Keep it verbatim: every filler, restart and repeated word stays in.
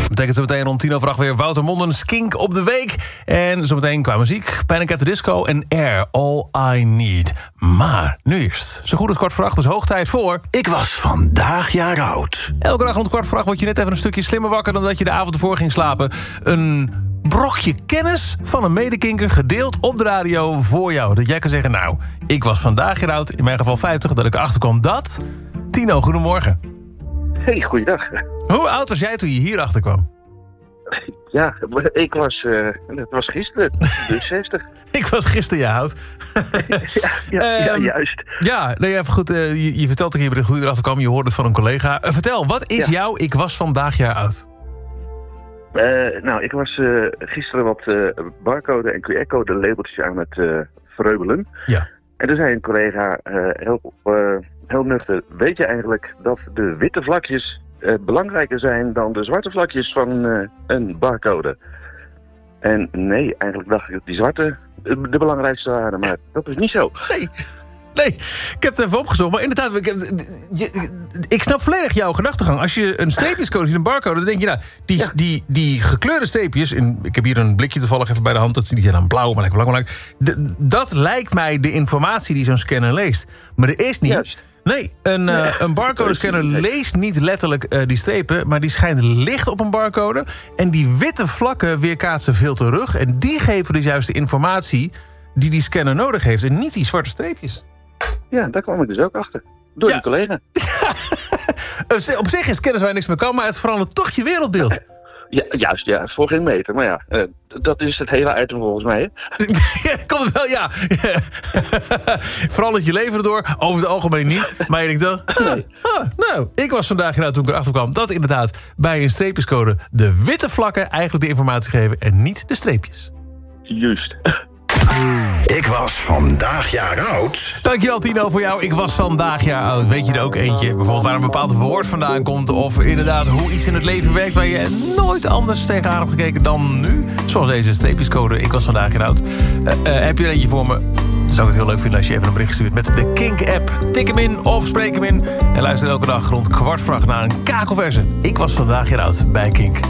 Betekent zometeen rond tien over acht weer Wouter Mondens Kink op de week. En zometeen qua muziek, Panic at the Disco en Air, All I Need. Maar nu eerst, zo goed als kwart voor acht is hoog tijd voor... Ik was vandaag jaar oud. Elke dag rond kwart voor acht word je net even een stukje slimmer wakker... dan dat je de avond ervoor ging slapen. Een brokje kennis van een medekinker gedeeld op de radio voor jou. Dat jij kan zeggen, nou, ik was vandaag jaar oud, in mijn geval vijftig... dat ik erachter kwam dat... Tino, goedemorgen. Hey, goeiedag. Hoe oud was jij toen je hier achter kwam? Ja, ik was, uh, het was gisteren, dus zestig. Ik was gisteren je oud. ja, ja, ja, um, juist. Ja, nee, even goed, uh, je, je vertelt een keer hoe je erachter kwam, je hoorde het van een collega. Uh, vertel, wat is ja. jouw ik was vandaag jaar oud? Uh, nou, ik was uh, gisteren wat uh, barcode en Q R-code labeltjes aan het uh, vreubelen. Ja. En toen zei een collega uh, heel, uh, heel nuchter, weet je eigenlijk dat de witte vlakjes uh, belangrijker zijn dan de zwarte vlakjes van uh, een barcode? En nee, eigenlijk dacht ik dat die zwarte de belangrijkste waren, maar dat is niet zo. Nee. Nee, ik heb het even opgezocht. Maar inderdaad, ik, heb, je, ik snap volledig jouw gedachtegang. Als je een streepjescode ziet, een barcode... dan denk je, nou, die, ja. die, die gekleurde streepjes... En ik heb hier een blikje toevallig even bij de hand... dat die zijn dan blauw, maar lekker belangrijk. De, dat lijkt mij de informatie die zo'n scanner leest. Maar er is niet... Juist. Nee, een, nee, uh, een barcode-scanner leest niet letterlijk uh, die strepen... maar die schijnt licht op een barcode... en die witte vlakken weerkaatsen veel terug... en die geven dus juist de informatie... die die scanner nodig heeft... en niet die zwarte streepjes. Ja, daar kwam ik dus ook achter. Door ja. die collega. Op zich is kennis waar je niks meer kan... maar het verandert toch je wereldbeeld. Ja, juist, ja. Voor geen meter. Maar ja, uh, dat is het hele item volgens mij, hè? Ja, kan het wel, ja. Verandert je leven erdoor. Over het algemeen niet. Maar je denkt dan... Ah, ah, nou, ik was vandaag nou, toen ik erachter kwam... dat inderdaad bij een streepjescode... de witte vlakken eigenlijk de informatie geven... en niet de streepjes. Juist. Ik was vandaag jaar oud. Dankjewel Tino voor jou. Ik was vandaag jaar oud. Weet je er ook eentje? Bijvoorbeeld waar een bepaald woord vandaan komt... of inderdaad hoe iets in het leven werkt... waar je nooit anders tegenaan hebt gekeken dan nu? Zoals deze streepjescode. Ik was vandaag jaar oud. Uh, uh, heb je er eentje voor me? Dan zou ik het heel leuk vinden als je even een bericht stuurt... met de Kink-app. Tik hem in of spreek hem in. En luister elke dag rond kwart voor acht naar een kakelverse. Ik was vandaag jaar oud bij Kink.